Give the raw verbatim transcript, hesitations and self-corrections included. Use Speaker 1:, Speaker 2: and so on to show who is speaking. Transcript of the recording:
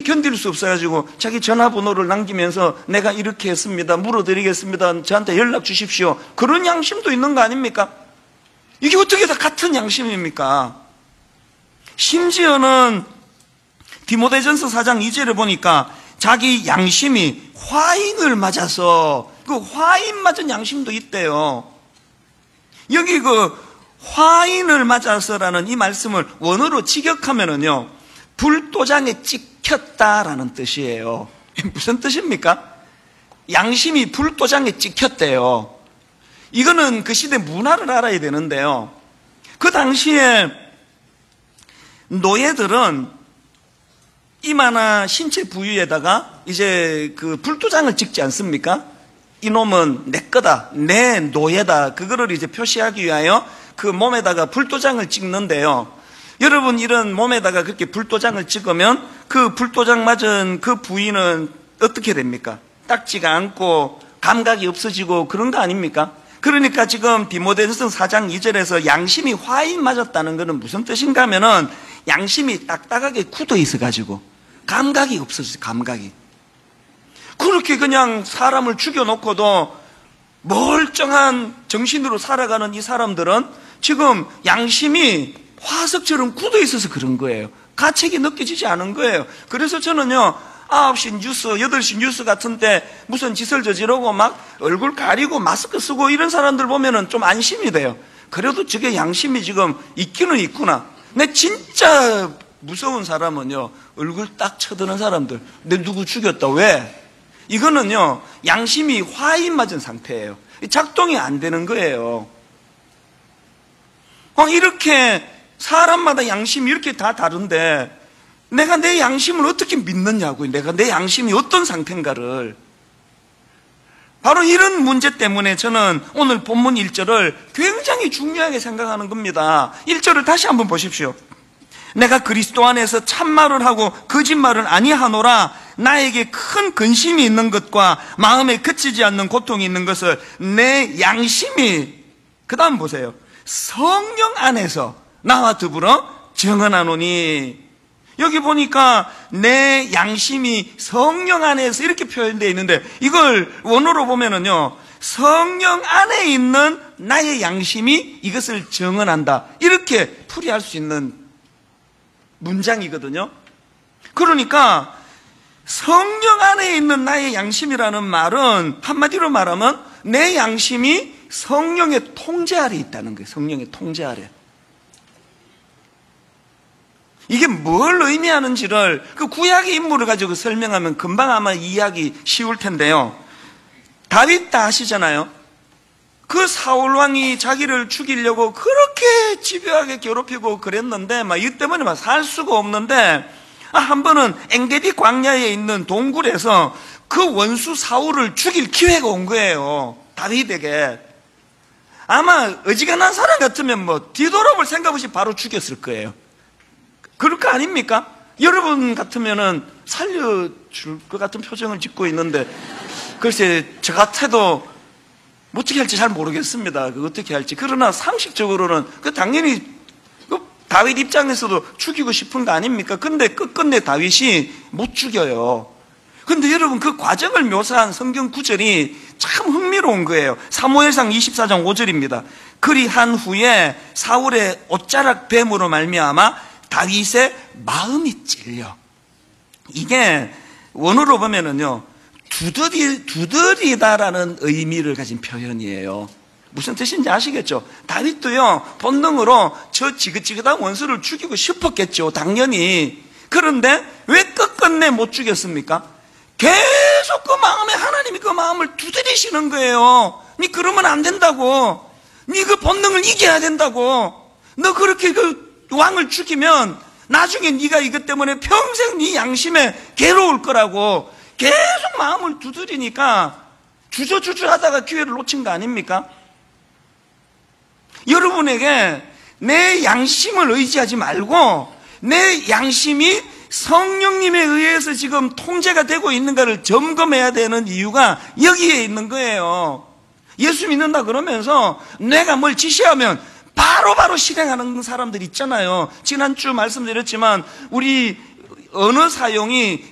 Speaker 1: 견딜 수 없어가지고 자기 전화번호를 남기면서 내가 이렇게 했습니다, 물어드리겠습니다, 저한테 연락 주십시오, 그런 양심도 있는 거 아닙니까? 이게 어떻게 다 같은 양심입니까? 심지어는 디모데전서 사 장 이 절에 보니까 자기 양심이 화인을 맞아서 그 화인 맞은 양심도 있대요. 여기 그 화인을 맞아서라는 이 말씀을 원어로 직역하면은요, 불도장에 찍혔다라는 뜻이에요. 무슨 뜻입니까? 양심이 불도장에 찍혔대요. 이거는 그 시대 문화를 알아야 되는데요, 그 당시에 노예들은 이마나 신체 부위에다가 이제 그 불도장을 찍지 않습니까? 이놈은 내 거다, 내 노예다, 그거를 이제 표시하기 위하여 그 몸에다가 불도장을 찍는데요, 여러분 이런 몸에다가 그렇게 불도장을 찍으면 그 불도장 맞은 그 부위는 어떻게 됩니까? 딱지가 않고 감각이 없어지고 그런 거 아닙니까? 그러니까 지금 디모데전서 사 장 이 절에서 양심이 화인 맞았다는 것은 무슨 뜻인가 하면은 양심이 딱딱하게 굳어 있어가지고 감각이 없어졌어요. 감각이. 그렇게 그냥 사람을 죽여놓고도 멀쩡한 정신으로 살아가는 이 사람들은 지금 양심이 화석처럼 굳어 있어서 그런 거예요. 가책이 느껴지지 않은 거예요. 그래서 저는요, 아홉 시 뉴스, 여덟 시 뉴스 같은데 무슨 짓을 저지르고 막 얼굴 가리고 마스크 쓰고 이런 사람들 보면은 좀 안심이 돼요. 그래도 저게 양심이 지금 있기는 있구나. 근데 진짜 무서운 사람은요, 얼굴 딱 쳐드는 사람들. 내 누구 죽였다, 왜? 이거는요, 양심이 화인 맞은 상태예요. 작동이 안 되는 거예요. 어, 이렇게 사람마다 양심이 이렇게 다 다른데 내가 내 양심을 어떻게 믿느냐고요. 내가 내 양심이 어떤 상태인가를. 바로 이런 문제 때문에 저는 오늘 본문 일 절을 굉장히 중요하게 생각하는 겁니다. 일 절을 다시 한번 보십시오. 내가 그리스도 안에서 참말을 하고 거짓말을 아니하노라. 나에게 큰 근심이 있는 것과 마음에 그치지 않는 고통이 있는 것을 내 양심이, 그 다음 보세요, 성령 안에서 나와 더불어 증언하노니. 여기 보니까 내 양심이 성령 안에서 이렇게 표현되어 있는데, 이걸 원어로 보면은요, 성령 안에 있는 나의 양심이 이것을 증언한다, 이렇게 풀이할 수 있는 문장이거든요. 그러니까 성령 안에 있는 나의 양심이라는 말은 한마디로 말하면 내 양심이 성령의 통제 아래 있다는 거예요. 성령의 통제 아래. 이게 뭘 의미하는지를 그 구약의 인물을 가지고 설명하면 금방 아마 이해하기 쉬울 텐데요, 다윗 다 아시잖아요. 그 사울 왕이 자기를 죽이려고 그렇게 집요하게 괴롭히고 그랬는데 막 이 때문에 막 살 수가 없는데, 아, 한 번은 엥게디 광야에 있는 동굴에서 그 원수 사울을 죽일 기회가 온 거예요, 다윗에게. 아마 어지간한 사람 같으면 뭐 뒤돌아볼 생각 없이 바로 죽였을 거예요. 그럴 거 아닙니까? 여러분 같으면은 살려줄 것 같은 표정을 짓고 있는데, 글쎄 저 같아도 어떻게 할지 잘 모르겠습니다. 그 어떻게 할지. 그러나 상식적으로는 그 당연히 그 다윗 입장에서도 죽이고 싶은 거 아닙니까? 근데 끝끝내 다윗이 못 죽여요. 근데 여러분 그 과정을 묘사한 성경 구절이 참 흥미로운 거예요. 사무엘상 이십사 장 오 절입니다. 그리한 후에 사울의 옷자락 뱀으로 말미암아 다윗의 마음이 찔려. 이게 원어로 보면은요, 두드리, 두드리다라는 의미를 가진 표현이에요. 무슨 뜻인지 아시겠죠? 다윗도요, 본능으로 저 지긋지긋한 원수를 죽이고 싶었겠죠, 당연히. 그런데 왜 끝끝내 못 죽였습니까? 계속 그 마음에 하나님이 그 마음을 두드리시는 거예요. 니 그러면 안 된다고. 니 그 본능을 이겨야 된다고. 너 그렇게 그 왕을 죽이면 나중에 네가 이것 때문에 평생 네 양심에 괴로울 거라고 계속 마음을 두드리니까 주저주저 하다가 기회를 놓친 거 아닙니까? 여러분에게 내 양심을 의지하지 말고 내 양심이 성령님에 의해서 지금 통제가 되고 있는가를 점검해야 되는 이유가 여기에 있는 거예요. 예수 믿는다 그러면서 내가 뭘 지시하면 바로바로 바로 실행하는 사람들 있잖아요. 지난주 말씀드렸지만 우리 언어 사용이